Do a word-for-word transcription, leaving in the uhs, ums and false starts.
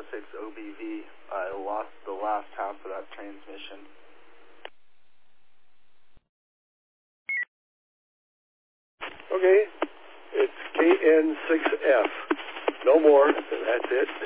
six O B V. I lost the last half of that transmission. Okay, it's K N six F. No more, that's it.